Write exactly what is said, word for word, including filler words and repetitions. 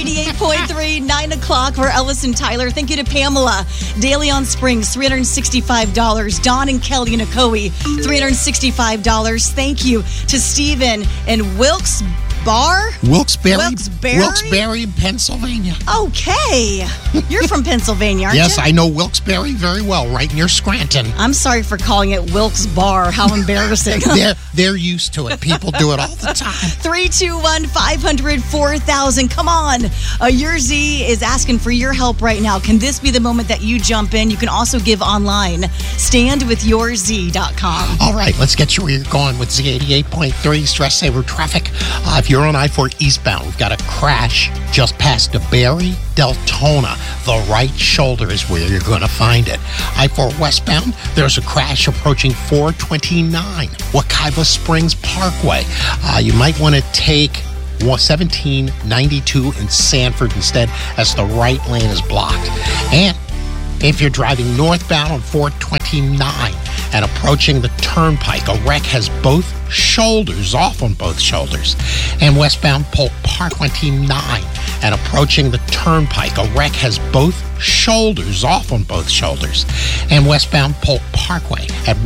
eighty-eight point three, nine o'clock for Elvis and Tyler. Thank you to Pamela. Daily on Springs, three hundred sixty-five dollars. Don and Kelly and Ocoee, three hundred sixty-five dollars. Thank you to Stephen and Wilkes Bar? Wilkes-Barre. Wilkes-Barre? Wilkes-Barre, Pennsylvania. Okay. You're from Pennsylvania, aren't yes, you? I know Wilkes-Barre very well, right near Scranton. I'm sorry for calling it Wilkes Bar. How embarrassing. they're, they're used to it. People do it all the time. three two one, five hundred, four thousand. Come on. Uh, your Z is asking for your help right now. Can this be the moment that you jump in? You can also give online. stand with your z dot com. All right, let's get you where you're going with Z eighty-eight point three Stress Saver Traffic. Uh, if you're on I four eastbound, we've got a crash just past DeBerry, Deltona. The right shoulder is where you're going to find it. I four westbound, there's a crash approaching four twenty-nine Wekiva Springs Parkway. Uh, you might want to take seventeen ninety-two in Sanford instead, as the right lane is blocked. And if you're driving northbound on four twenty-nine and approaching the turnpike, a wreck has both shoulders off on both shoulders. And westbound Polk Park twenty-nine and approaching the turnpike, a wreck has both shoulders off on both shoulders. And westbound Polk Parkway at